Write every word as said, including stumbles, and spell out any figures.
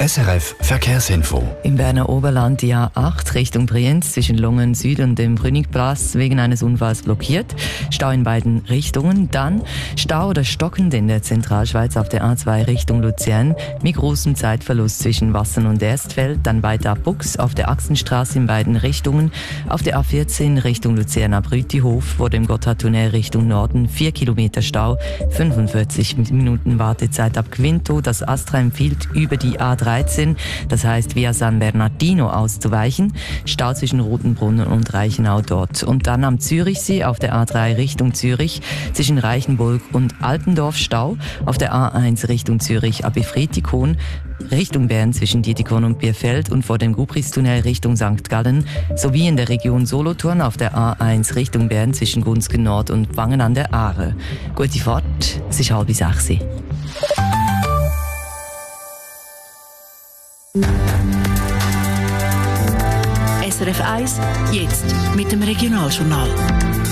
S R F Verkehrsinfo. Im Berner Oberland die A acht Richtung Brienz zwischen Lungen Süd und dem Brünigplatz wegen eines Unfalls blockiert. Stau in beiden Richtungen. Dann Stau oder stockend in der Zentralschweiz auf der A zwei Richtung Luzern mit großem Zeitverlust zwischen Wassern und Erstfeld. Dann weiter ab Bux auf der Achsenstraße in beiden Richtungen. Auf der A vierzehn Richtung Luzern ab Rütihof vor dem Gotthardtunnel Richtung Norden vier Kilometer Stau, fünfundvierzig Minuten Wartezeit ab Quinto. Das Astra empfiehlt über die A dreizehn, das heißt via San Bernardino auszuweichen. Stau zwischen Rotenbrunnen und Reichenau dort. Und dann am Zürichsee auf der A drei Richtung Zürich zwischen Reichenburg und Altendorf Stau. Auf der A eins Richtung Zürich ab Efretikon Richtung Bern zwischen Dietikon und Bierfeld und vor dem Gubristunnel Richtung Sankt Gallen sowie in der Region Solothurn auf der A eins Richtung Bern zwischen Gunzgen Nord und Wangen an der Aare. Gute Fahrt, es ist halb sechs. S R F eins, jetzt mit dem Regionaljournal.